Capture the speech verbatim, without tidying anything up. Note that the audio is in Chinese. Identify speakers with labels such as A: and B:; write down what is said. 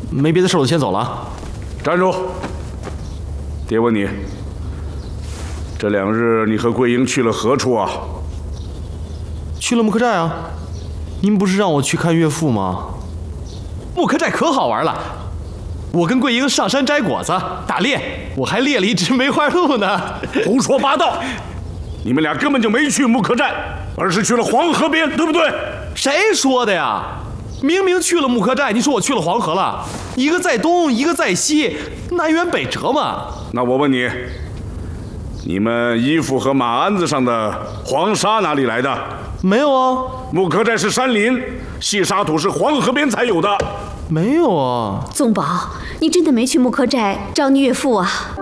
A: 没别的事，我先走了。
B: 站住！爹问你，这两日你和桂英去了何处啊？
A: 去了木刻寨啊。您不是让我去看岳父吗？木刻寨可好玩了，我跟桂英上山摘果子、打猎，我还猎了一只梅花鹿呢。
B: 胡说八道！你们俩根本就没去木刻寨，而是去了黄河边，对不对？
A: 谁说的呀？明明去了木刻寨，你说我去了黄河了？一个在东，一个在西，南辕北辙嘛。
B: 那我问你，你们衣服和马鞍子上的黄沙哪里来的？
A: 没有啊。
B: 木刻寨是山林，细沙土是黄河边才有的。
A: 没有啊。
C: 宗宝，你真的没去木刻寨找你岳父啊？